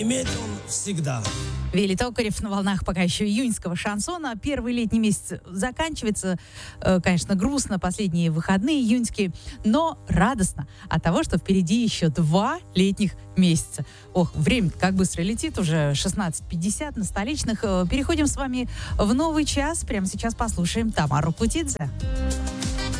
Иметь он всегда. Вилли Токарев на волнах пока еще июньского шансона. Первый летний месяц заканчивается. Конечно, грустно, последние выходные июньские, но радостно от того, что впереди еще 2 летних месяца. Ох, время как быстро летит, уже 16:50 на столичных. Переходим с вами в новый час. Прямо сейчас послушаем Тамару Путидзе.